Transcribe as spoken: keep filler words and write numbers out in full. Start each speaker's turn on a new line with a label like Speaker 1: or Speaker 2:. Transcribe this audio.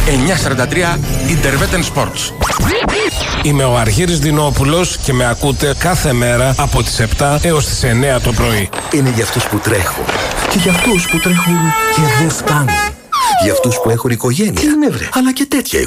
Speaker 1: εννιακόσια σαράντα τρία Interveten Sports.
Speaker 2: Είμαι ο Αρχήρης Δινόπουλος και με ακούτε κάθε μέρα από τις επτά έως τις εννέα το πρωί.
Speaker 3: Είναι για αυτούς που τρέχουν και για αυτούς που τρέχουν και δεν φτάνουν. Για αυτούς που έχουν οικογένεια. Τι είναι βρε, αλλά και τέτοια οικογένεια.